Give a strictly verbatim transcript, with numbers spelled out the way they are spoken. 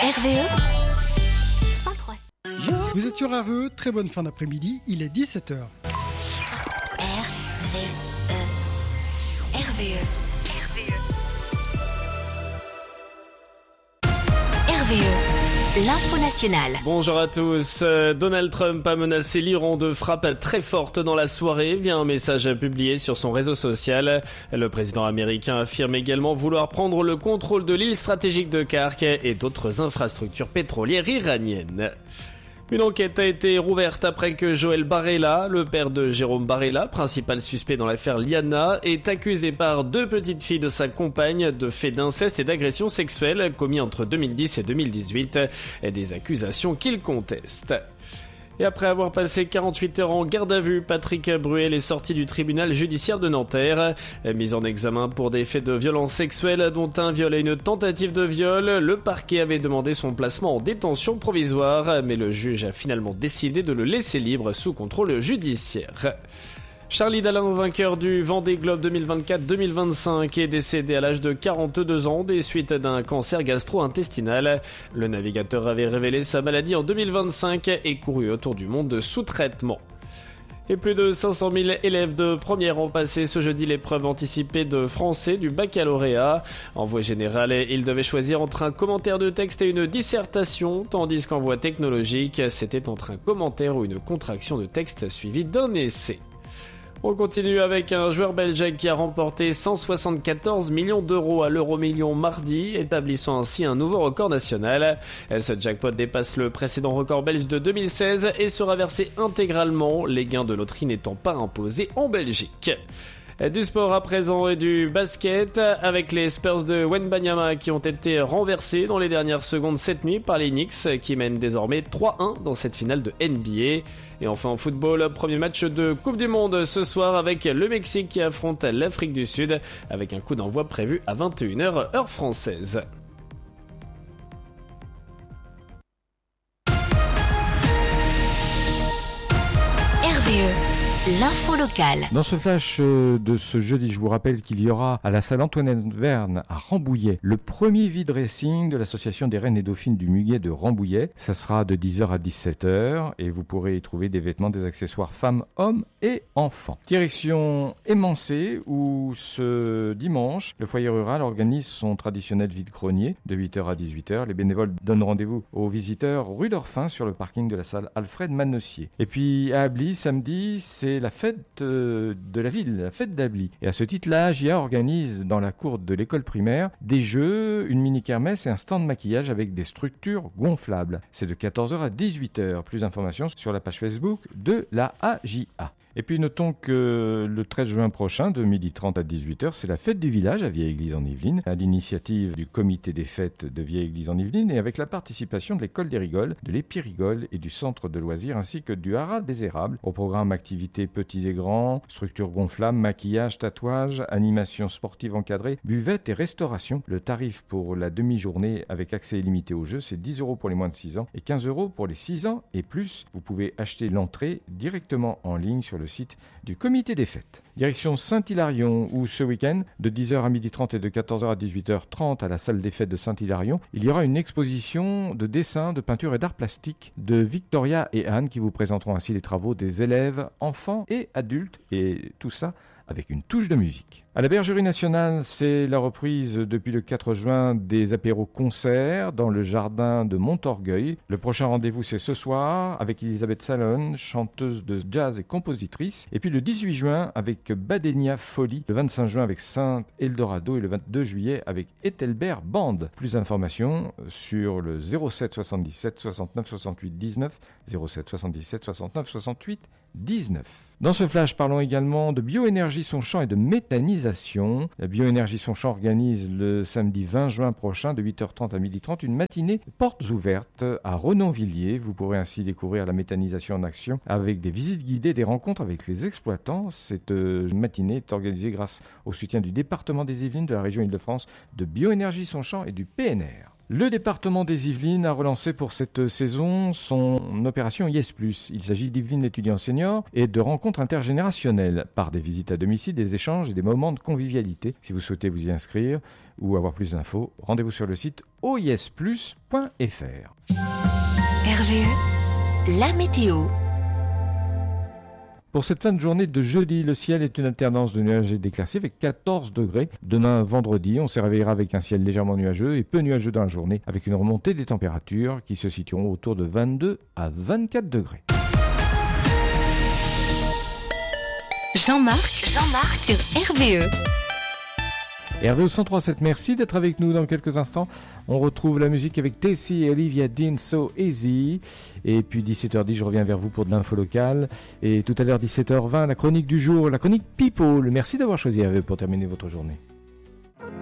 R V E cent trois. Vous êtes sur R V E, très bonne fin d'après-midi, il est dix-sept heures. R V E. R V E. R V E. R V E. L'info nationale. Bonjour à tous. Donald Trump a menacé l'Iran de frappes très fortes dans la soirée via un message publié sur son réseau social. Le président américain affirme également vouloir prendre le contrôle de l'île stratégique de Khark et d'autres infrastructures pétrolières iraniennes. Une enquête a été rouverte après que Joël Barella, le père de Jérôme Barella, principal suspect dans l'affaire Liana, est accusé par deux petites filles de sa compagne de faits d'inceste et d'agression sexuelle commis entre deux mille dix et deux mille dix-huit, et des accusations qu'il conteste. Et après avoir passé quarante-huit heures en garde à vue, Patrick Bruel est sorti du tribunal judiciaire de Nanterre. Mis en examen pour des faits de violence sexuelle, dont un viol et une tentative de viol, le parquet avait demandé son placement en détention provisoire, mais le juge a finalement décidé de le laisser libre sous contrôle judiciaire. Charlie Dalin, vainqueur du Vendée Globe deux mille vingt-quatre deux mille vingt-cinq, est décédé à l'âge de quarante-deux ans des suites d'un cancer gastro-intestinal. Le navigateur avait révélé sa maladie en deux mille vingt-cinq et couru autour du monde sous traitement. Et plus de cinq cent mille élèves de première ont passé ce jeudi l'épreuve anticipée de français du baccalauréat. En voie générale, ils devaient choisir entre un commentaire de texte et une dissertation, tandis qu'en voie technologique, c'était entre un commentaire ou une contraction de texte suivie d'un essai. On continue avec un joueur belge qui a remporté cent soixante-quatorze millions d'euros à l'Euro-Million mardi, établissant ainsi un nouveau record national. Ce jackpot dépasse le précédent record belge de deux mille seize et sera versé intégralement, les gains de loterie n'étant pas imposés en Belgique. Du sport à présent et du basket, avec les Spurs de Wembanyama qui ont été renversés dans les dernières secondes cette nuit par les Knicks, qui mènent désormais trois un dans cette finale de N B A. Et enfin en football, premier match de Coupe du Monde ce soir avec le Mexique qui affronte l'Afrique du Sud, avec un coup d'envoi prévu à vingt et une heures heure française. R V E. L'info locale. Dans ce flash de ce jeudi, je vous rappelle qu'il y aura à la salle Antoinette Verne à Rambouillet le premier vide racing de l'association des Reines et Dauphines du Muguet de Rambouillet. Ça sera de dix heures à dix-sept heures et vous pourrez y trouver des vêtements, des accessoires femmes, hommes et enfants. Direction Émancé où ce dimanche, le foyer rural organise son traditionnel vide-grenier de huit heures à dix-huit heures. Les bénévoles donnent rendez-vous aux visiteurs rue d'Orphin sur le parking de la salle Alfred Manossier. Et puis à Ably, samedi, c'est la fête euh, de la ville, la fête d'Ably. Et à ce titre, la A J A organise dans la cour de l'école primaire des jeux, une mini-kermesse et un stand de maquillage avec des structures gonflables. C'est de quatorze heures à dix-huit heures. Plus d'informations sur la page Facebook de la A J A. Et puis notons que le treize juin prochain, de midi trente à dix-huit heures, c'est la fête du village à Vieille-Église-en-Yvelines, à l'initiative du comité des fêtes de Vieille-Église-en-Yvelines et avec la participation de l'école des Rigoles, de l'Épirigoles et du centre de loisirs ainsi que du Haras des Érables. Au programme activités petits et grands, structures gonflables, maquillage, tatouage, animation sportive encadrée, buvette et restauration. Le tarif pour la demi-journée avec accès illimité au jeu, c'est dix euros pour les moins de six ans et quinze euros pour les six ans et plus. Vous pouvez acheter l'entrée directement en ligne sur le le site du comité des fêtes. Direction Saint-Hilarion où ce week-end, de dix heures à midi trente et de quatorze heures à dix-huit heures trente à la salle des fêtes de Saint-Hilarion, il y aura une exposition de dessins, de peinture et d'art plastique de Victoria et Anne qui vous présenteront ainsi les travaux des élèves, enfants et adultes et tout ça avec une touche de musique. À la Bergerie nationale, c'est la reprise depuis le quatre juin des apéros-concerts dans le jardin de Montorgueil. Le prochain rendez-vous, c'est ce soir avec Elisabeth Salon, chanteuse de jazz et compositrice. Et puis le dix-huit juin avec Badenia Folie, le vingt-cinq juin avec Saint Eldorado et le vingt-deux juillet avec Ethelbert Band. Plus d'informations sur le zéro sept soixante-dix-sept soixante-neuf soixante-huit dix-neuf, zéro sept soixante-dix-sept soixante-neuf soixante-huit dix-neuf. Dans ce flash, parlons également de Bioénergie Sonchamp et de méthanisation. La Bioénergie Sonchamp organise le samedi vingt juin prochain de huit heures trente à midi trente une matinée portes ouvertes à Renonvilliers. Vous pourrez ainsi découvrir la méthanisation en action avec des visites guidées, des rencontres avec les exploitants. Cette matinée est organisée grâce au soutien du département des Yvelines, de la région Île-de-France, de Bioénergie Sonchamp et du P N R. Le département des Yvelines a relancé pour cette saison son opération Yes Plus. Il s'agit d'Yvelines étudiants seniors et de rencontres intergénérationnelles par des visites à domicile, des échanges et des moments de convivialité. Si vous souhaitez vous y inscrire ou avoir plus d'infos, rendez-vous sur le site o yes plus point f r. R V E, la météo. Pour cette fin de journée de jeudi, le ciel est une alternance de nuages et d'éclaircies avec quatorze degrés. Demain, vendredi, on se réveillera avec un ciel légèrement nuageux et peu nuageux dans la journée, avec une remontée des températures qui se situeront autour de vingt-deux à vingt-quatre degrés. Jean-Marc, Jean-Marc sur R V E. R V E cent trois virgule sept, merci d'être avec nous dans quelques instants. On retrouve la musique avec Tessie et Olivia Dean, So Easy. Et puis dix-sept heures dix, je reviens vers vous pour de l'info locale. Et tout à l'heure, dix-sept heures vingt, la chronique du jour, la chronique People. Merci d'avoir choisi R V E pour terminer votre journée.